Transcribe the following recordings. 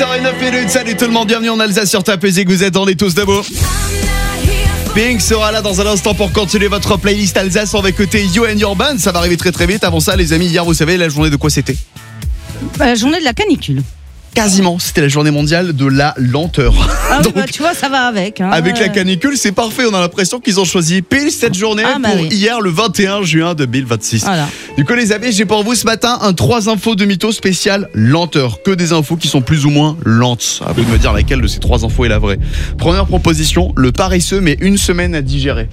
7h09. Salut tout le monde, bienvenue en Alsace sur ta musique, vous êtes dans les tous debout. Pink sera là dans un instant pour continuer votre playlist Alsace. On va écouter You and Your Band, ça va arriver très très vite. Avant ça les amis, hier vous savez la journée de quoi c'était? La journée de la canicule. Quasiment, c'était la journée mondiale de la lenteur. Ah oui, Donc, tu vois, ça va avec. avec la canicule, c'est parfait. On a l'impression qu'ils ont choisi pile cette journée pour hier, le 21 juin 2026. Voilà. Du coup, les amis, j'ai pour vous ce matin un 3 infos de mytho spécial lenteur. Que des infos qui sont plus ou moins lentes. À vous de me dire laquelle de ces 3 infos est la vraie. Première proposition, le paresseux met 1 semaine à digérer.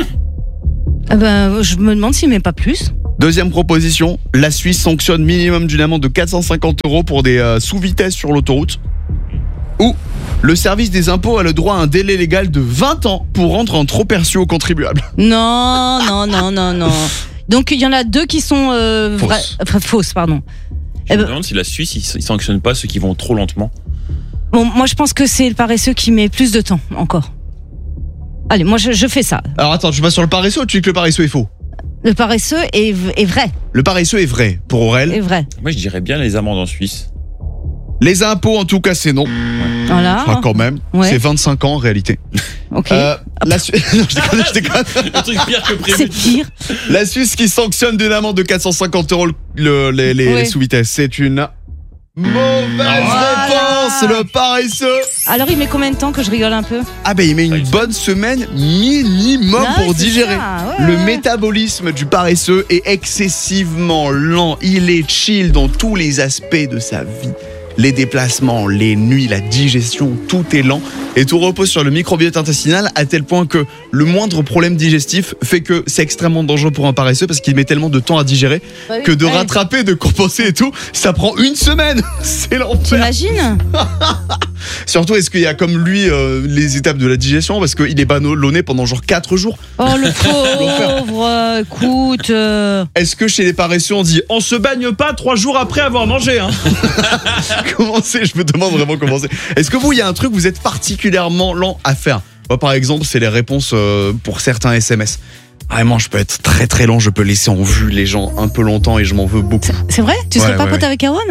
Je me demande s'il met pas plus. Deuxième proposition, la Suisse sanctionne minimum d'une amende de 450 € pour des sous-vitesses sur l'autoroute. Ou le service des impôts a le droit à un délai légal de 20 ans pour rendre un trop perçu aux contribuables. Non. Donc il y en a 2 qui sont fausses, pardon. Je me demande si la Suisse, ils sanctionnent pas ceux qui vont trop lentement. Bon, moi je pense que c'est le paresseux qui met plus de temps encore. Allez, moi je fais ça. Alors attends, tu vas sur le paresseux ou tu dis que le paresseux est faux? Le paresseux est vrai. Le paresseux est vrai, pour Aurel. Est vrai. Moi, je dirais bien les amendes en Suisse. Les impôts, en tout cas, c'est non. Voilà. Enfin, quand même. Ouais. C'est 25 ans en réalité. Ok. Je déconne. Un truc pire que prévu. C'est pire. La Suisse qui sanctionne d'une amende de 450 € les sous-vitesses. C'est une mauvaise réponse, le paresseux. Alors il met combien de temps que je rigole un peu? Ah ben il met une bonne semaine minimum pour digérer. Le métabolisme du paresseux est excessivement lent. Il est chill dans tous les aspects de sa vie. Les déplacements, les nuits, la digestion, tout est lent. Et tout repose sur le microbiote intestinal à tel point que le moindre problème digestif fait que c'est extrêmement dangereux pour un paresseux parce qu'il met tellement de temps à digérer que de rattraper, de compenser et tout, ça prend 1 semaine. C'est l'enfer. T'imagines? Surtout, est-ce qu'il y a comme lui les étapes de la digestion parce qu'il est ballonné pendant genre 4 jours. Oh le pauvre, écoute. Est-ce que chez les paresseux on dit On se baigne pas 3 jours après avoir mangé, hein. comment c'est? Je me demande vraiment comment c'est. Est-ce que vous, il y a un truc vous êtes particulièrement lent à faire? Moi par exemple, c'est les réponses pour certains SMS. Vraiment, je peux être très très lent, je peux laisser en vue les gens un peu longtemps et je m'en veux beaucoup. C'est vrai? Tu serais pas pote avec Erwan?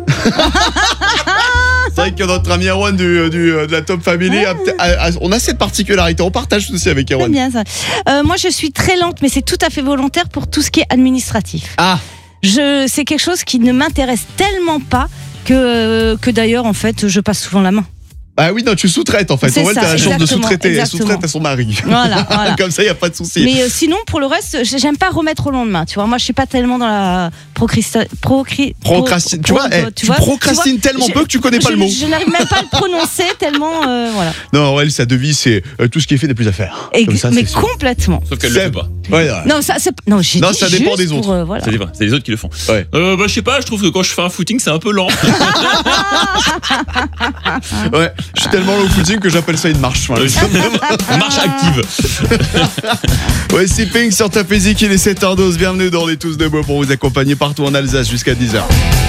C'est vrai que notre ami Erwan de la Top Family, on a cette particularité, on partage aussi avec Erwan. C'est bien ça. Moi je suis très lente, mais c'est tout à fait volontaire pour tout ce qui est administratif. Ah. C'est quelque chose qui ne m'intéresse tellement pas que d'ailleurs en fait je passe souvent la main. Ah oui, non, tu sous-traites en fait. C'est Aurel, ça, t'as la chance de sous-traiter. Elle exactement. sous-traite à son mari. Voilà. Comme ça, il n'y a pas de souci. Mais sinon, pour le reste, j'aime pas remettre au lendemain. Tu vois, moi, je suis pas tellement dans la procrastine. Tu vois, tu procrastines tellement peu que tu connais pas le mot. Je n'arrive même pas à le prononcer tellement, voilà. Non, Aurel, sa devise, c'est tout ce qui est fait n'est plus à faire. Comme ça, mais complètement. Sauf qu'elle le fait pas. Ouais, non, ça dépend des autres. Voilà. C'est les autres qui le font. Ouais. Je sais pas, je trouve que quand je fais un footing, c'est un peu lent. Ouais, je suis tellement low footing que j'appelle ça une marche. Marche active. Ouais, c'est Pink sur ta physique, il est 7h12. Bienvenue dans les tous debout pour vous accompagner partout en Alsace jusqu'à 10h.